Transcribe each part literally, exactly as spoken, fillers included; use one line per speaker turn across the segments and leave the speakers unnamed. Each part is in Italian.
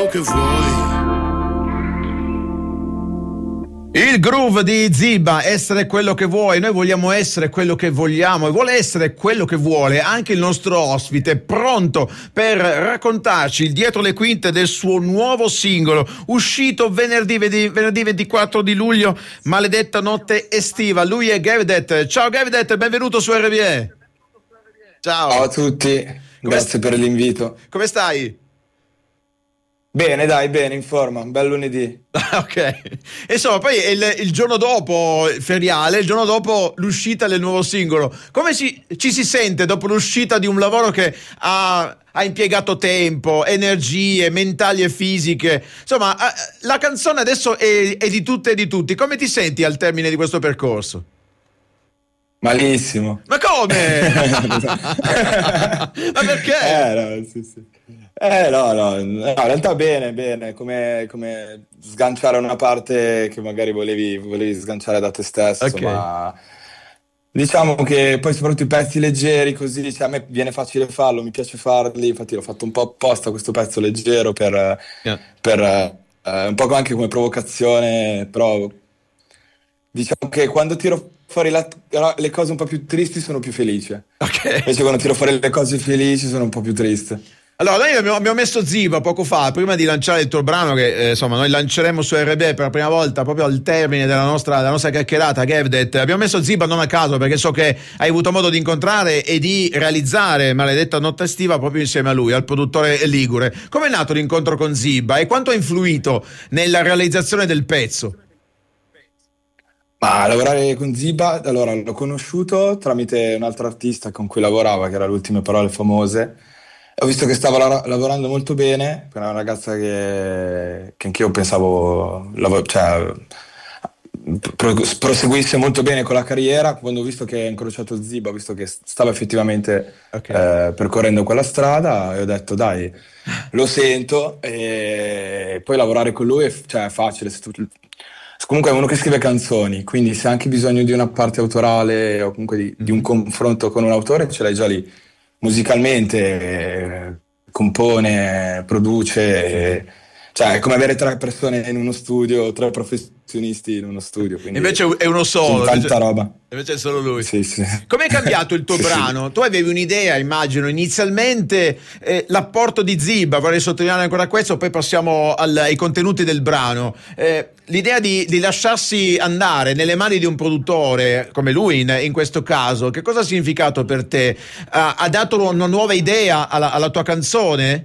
che vuoi.
Il groove di Ziba, essere quello che vuoi. Noi vogliamo essere quello che vogliamo e vuole essere quello che vuole anche il nostro ospite, pronto per raccontarci il dietro le quinte del suo nuovo singolo uscito venerdì, venerdì ventiquattro di luglio, Maledetta notte estiva. Lui è Gevdet. Ciao Gevdet, benvenuto su R B E. Ciao.
Ciao a tutti,
Come
grazie
st-
per l'invito.
Come stai?
Bene, dai, bene, in forma, un bel lunedì.
Ok, insomma, poi il, il giorno dopo il feriale, il giorno dopo l'uscita del nuovo singolo, come ci, ci si sente dopo l'uscita di un lavoro che ha, ha impiegato tempo, energie mentali e fisiche? Insomma, la canzone adesso è, è di tutte e di tutti. Come ti senti al termine di questo percorso?
Malissimo.
Ma come? Ma perché?
Eh, no, sì, sì. Eh, no, no, no, in realtà bene, bene, come, come sganciare una parte che magari volevi, volevi sganciare da te stesso,
Ok.
ma diciamo che poi soprattutto i pezzi leggeri così, cioè, a me viene facile farlo, mi piace farli, infatti l'ho fatto un po' apposta questo pezzo leggero per,
Yeah.
per eh, un po' anche come provocazione, però diciamo che quando tiro fuori la- le cose un po' più tristi sono più felice,
Ok.
invece quando tiro fuori le cose felici sono un po' più triste.
Allora, noi abbiamo, abbiamo messo Ziba poco fa, prima di lanciare il tuo brano, che eh, insomma noi lanceremo su R B E per la prima volta, proprio al termine della nostra, della nostra chiacchierata, Gevdet. Abbiamo messo Ziba non a caso, perché so che hai avuto modo di incontrare e di realizzare Maledetta notte estiva proprio insieme a lui, al produttore ligure. Come è nato l'incontro con Ziba e quanto ha influito nella realizzazione del pezzo?
Ma lavorare con Ziba, allora l'ho conosciuto tramite un altro artista con cui lavorava, che era le Ultime Parole Famose. Ho visto che stava la- lavorando molto bene, era una ragazza che, che anch'io pensavo lav- cioè, pro- proseguisse molto bene con la carriera. Quando ho visto che ha incrociato Ziba, ho visto che stava effettivamente
Ok.
eh, percorrendo quella strada e ho detto dai, lo sento, e poi lavorare con lui è, f- cioè, è facile. Se tu- comunque è uno che scrive canzoni, quindi se hai anche bisogno di una parte autorale o comunque di, di un
Mhm.
confronto con un autore, ce l'hai già lì. Musicalmente eh, compone, produce, eh, cioè è come avere tre persone in uno studio, tre professionisti in uno studio, quindi
Invece è uno
c'è
solo,
tanta
invece,
roba.
invece è solo lui.
Sì, sì.
Come è cambiato il tuo
Sì, sì.
brano? Tu avevi un'idea, immagino, inizialmente eh, l'apporto di Ziba, vorrei sottolineare ancora questo, poi passiamo al- ai contenuti del brano. Eh, l'idea di, di lasciarsi andare nelle mani di un produttore come lui, in, in questo caso, che cosa ha significato per te? Ha, ha dato una nuova idea alla, alla tua canzone?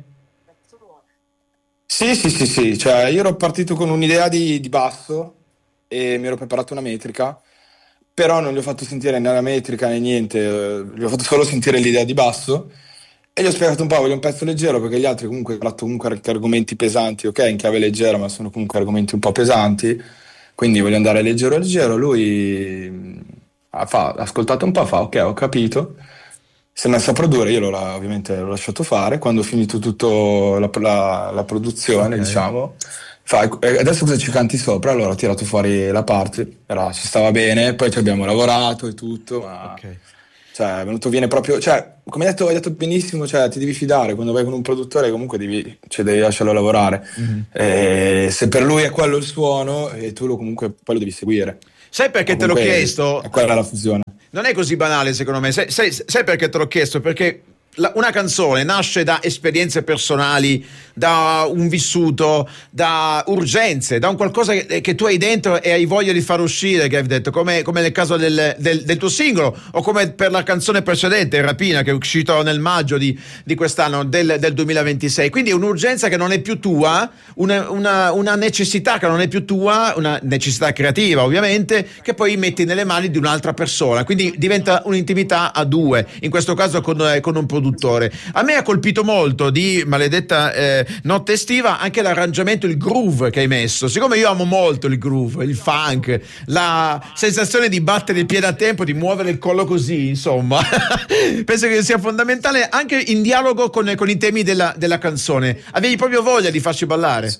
Sì, sì, sì, sì, cioè io ero partito con un'idea di, di basso e mi ero preparato una metrica, però non gli ho fatto sentire né la metrica né niente, eh, gli ho fatto solo sentire l'idea di basso e gli ho spiegato un po', voglio un pezzo leggero perché gli altri comunque hanno tratto comunque anche argomenti pesanti, ok, in chiave leggera, ma sono comunque argomenti un po' pesanti, quindi voglio andare leggero leggero. Lui mh, ha, fa- ha ascoltato un po', fa ok, ho capito. Si è messo a produrre, io l'ho, la- ovviamente l'ho lasciato fare. Quando ho finito tutta la, la- la produzione,
Ok.
diciamo, fa, "E adesso cosa ci canti sopra?" Allora ho tirato fuori la parte, era- ci stava bene, poi ci abbiamo lavorato e tutto, ma
Ok.
cioè, è venuto viene proprio, cioè, come hai detto, hai detto benissimo, cioè, ti devi fidare, quando vai con un produttore comunque devi, cioè, devi lasciarlo lavorare.
Mhm.
E se per lui è quello il suono, e tu lo comunque poi lo devi seguire.
Sai perché
O
te l'ho
comunque
chiesto?
è quella la fusione.
Non è così banale, secondo me. Sai, sai- sai perché te l'ho chiesto? Perché la- una canzone nasce da esperienze personali, da un vissuto, da urgenze, da un qualcosa che, che tu hai dentro e hai voglia di far uscire, che hai detto, come, come nel caso del, del- del tuo singolo, o come per la canzone precedente, Rapina, che è uscito nel maggio di, di quest'anno, del, del duemilaventisei. Quindi è un'urgenza che non è più tua, una, una- una necessità che non è più tua, una necessità creativa, ovviamente, che poi metti nelle mani di un'altra persona. Quindi diventa un'intimità a due, in questo caso con, eh, con un produttore. A me ha colpito molto di Maledetta eh, notte estiva anche l'arrangiamento, il groove che hai messo. Siccome io amo molto il groove, il funk, la sensazione di battere il piede a tempo, di muovere il collo così, insomma, penso che sia fondamentale anche in dialogo con, con i temi della, della canzone. Avevi proprio voglia di farci ballare?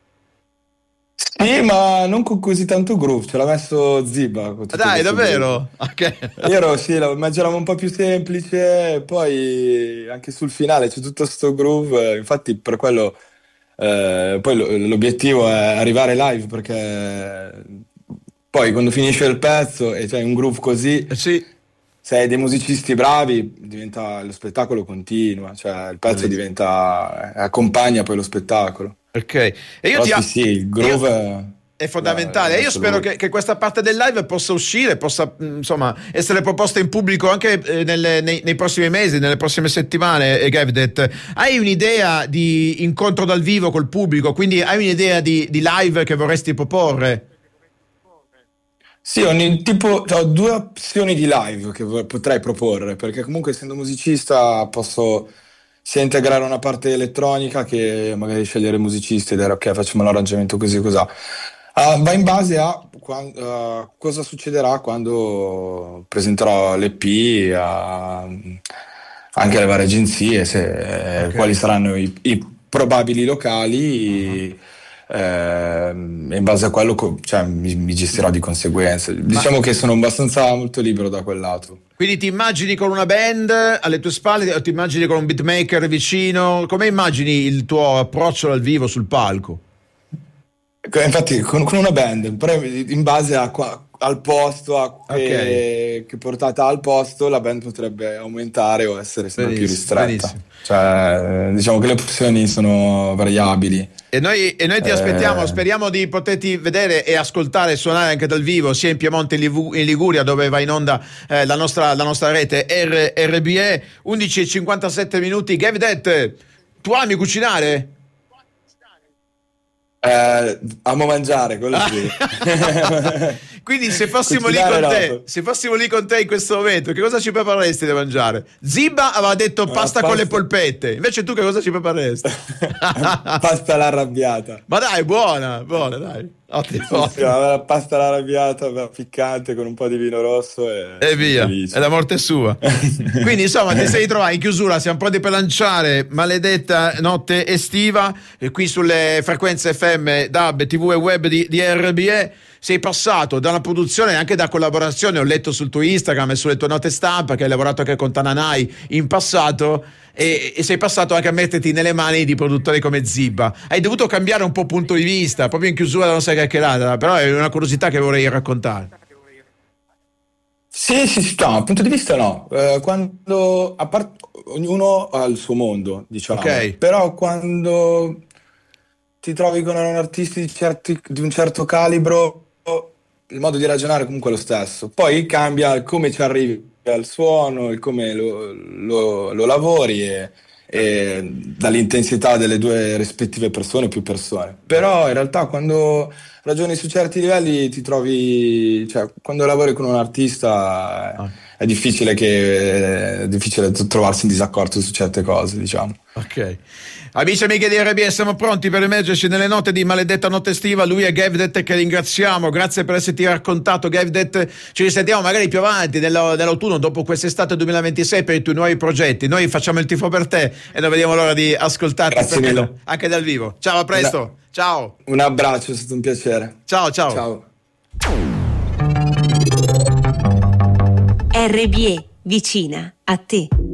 Sì, ma non con così tanto groove, ce l'ha messo Ziba con tutto
Dai,
questo groove.
davvero? Ok.
Io ero, sì, lo immaginavo un po' più semplice, poi anche sul finale c'è tutto sto groove, infatti per quello Eh, poi lo- l'obiettivo è arrivare live, perché poi quando finisce il pezzo e c'è un groove così,
Eh sì,
se hai dei musicisti bravi, diventa, lo spettacolo continua, cioè il pezzo
bellissimo.
diventa, accompagna poi lo spettacolo.
Ok, e io
Però
ti
sì,
a-
sì, il
e io-
groove è,
è
è
fondamentale. E io spero
l'assoluto.
che, che questa parte del live possa uscire, possa mh, insomma essere proposta in pubblico anche eh, nelle- nei, nei prossimi mesi, nelle prossime settimane. eh, Gavdet, hai un'idea di incontro dal vivo col pubblico? Quindi hai un'idea di, di live che vorresti proporre?
Sì, ogni tipo, cioè, ho due opzioni di live che vo- potrei proporre, perché comunque essendo musicista posso sia integrare una parte elettronica che magari scegliere musicisti e dire ok, facciamo l'arrangiamento così e così. Ah, va in base a quan- a cosa succederà quando presenterò l'E P a- anche alle varie agenzie, se,
Ok.
quali saranno i, i probabili locali. Ehm, e in base a quello co- cioè, mi, mi gestirò di conseguenza.
Ma
Diciamo che sono abbastanza molto libero da quel lato.
quindi ti immagini con una band alle tue spalle o ti immagini con un beatmaker vicino? Come immagini il tuo approccio dal vivo sul palco?
Ecco, infatti con, con una band, però in base a qua- al posto, a
Ok,
che, che portata ha al posto, la band potrebbe aumentare o essere sempre più
benissimo,
ristretta.
benissimo.
Cioè, diciamo che le opzioni sono variabili.
E noi, e noi ti aspettiamo,
Eh,
speriamo di poterti vedere e ascoltare e suonare anche dal vivo, sia in Piemonte che in Livu- in Liguria, dove va in onda eh, la, nostra, la nostra rete R- R B E. undici e cinquantasette minuti. Gavdet, tu ami cucinare?
eh, amo mangiare, quello
Ah,
sì.
quindi se fossimo lì
Cucinare
con
no.
te, se fossimo lì con te in questo momento, che cosa ci prepareresti da mangiare? Ziba aveva detto
Una
pasta con le
pasta.
polpette, invece tu che cosa ci prepareresti?
Pasta all'arrabbiata.
Ma dai, buona, buona, dai. Ottimo,
Sì, sì,
ottimo.
la pasta all'arrabbiata, bella piccante con un po' di vino rosso e
E
sono
via,
felice.
è la morte sua. Quindi insomma ti sei ritrovato in chiusura, siamo pronti per lanciare maledetta notte estiva e qui sulle frequenze F M, D A B, T V e web di, di R B E. Sei passato da una produzione e anche da collaborazione, ho letto sul tuo Instagram e sulle tue note stampa che hai lavorato anche con Tananai in passato e, e sei passato anche a metterti nelle mani di produttori come Ziba. Hai dovuto cambiare un po' punto di vista, proprio in chiusura della nostra chiacchierata, però è una curiosità che vorrei raccontare.
Sì, sì, sì, no, dal punto di vista no. Eh, quando, a part- ognuno ha il suo mondo, diciamo,
Ok?
però quando ti trovi con un artista di, certi- di un certo calibro, il modo di ragionare comunque è lo stesso. Poi cambia il come ci arrivi al suono, il come lo, lo- lo lavori e, e dall'intensità delle due rispettive persone, più persone. Però in realtà quando ragioni su certi livelli ti trovi, cioè quando lavori con un artista
Ah,
è, è difficile che, è difficile trovarsi in disaccordo su certe cose, diciamo.
ok. Amici e amiche di R B S, siamo pronti per immergerci nelle note di maledetta notte estiva. Lui è Gavdet che ringraziamo, grazie per esserti raccontato. Gavdet, ci risentiamo magari più avanti nello- nell'autunno, dopo quest'estate duemilaventisei, per i tuoi nuovi progetti. Noi facciamo il tifo per te e non vediamo l'ora di ascoltarti,
Grazie
perché no,
mille.
anche dal vivo. Ciao, a
Una-
presto. Ciao,
un abbraccio, è stato un piacere.
ciao, ciao.
Ciao.
R B E, vicina a te.